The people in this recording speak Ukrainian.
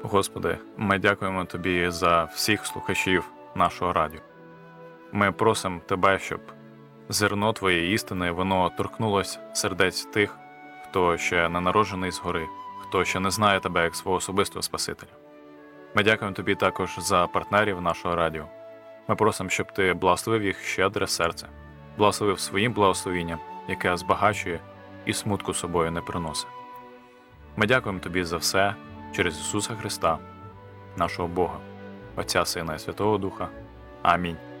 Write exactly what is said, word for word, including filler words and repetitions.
Господи, ми дякуємо Тобі за всіх слухачів нашого радіо. Ми просимо Тебе, щоб зерно Твоєї істини, воно торкнулось сердець тих, хто ще не народжений згори, хто ще не знає Тебе як свого особистого Спасителя. Ми дякуємо Тобі також за партнерів нашого радіо. Ми просимо, щоб Ти благословив їх щедре серце, благословив своїм благословінням, яке збагачує і смутку собою не приносить. Ми дякуємо Тобі за все через Ісуса Христа, нашого Бога, Отця, Сина і Святого Духа. Амінь.